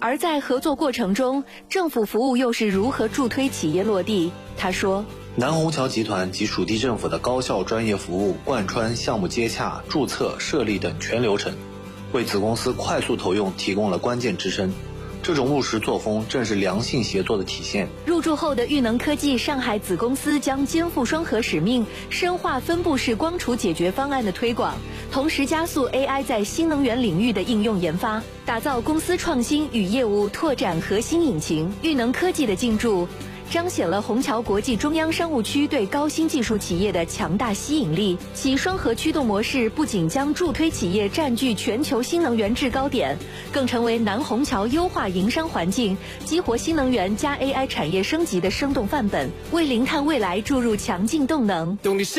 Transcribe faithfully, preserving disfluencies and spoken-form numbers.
而在合作过程中，政府服务又是如何助推企业落地？他说， 南虹桥集团及属地政府的高效专业服务贯穿项目接洽、注册、设立等全流程，为子公司快速投用提供了关键支撑。这种务实作风正是良性协作的体现。 入驻后的裕能科技上海子公司将肩负双核使命，深化分布式光储解决方案的推广，同时加速 A I 在新能源领域的应用研发，打造公司创新与业务拓展核心引擎。裕能科技的进驻彰显了虹桥国际中央商务区对高新技术企业的强大吸引力。其双核驱动模式不仅将助推企业占据全球新能源制高点，更成为南虹桥优化营商环境、激活新能源加 A I 产业升级的生动范本，为零碳未来注入强劲动能。